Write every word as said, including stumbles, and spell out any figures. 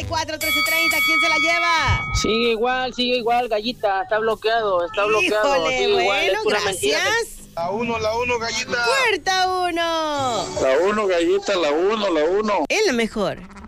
y cuatro, trece treinta. ¿Quién se la lleva? Sigue igual, sigue igual, Gallita. Está bloqueado, está bloqueado. Híjole, Sigue bueno, igual, es pura mentira. gracias. La uno, la uno, Gallita. Puerta uno. La uno, Gallita, la uno, la uno. Es la mejor.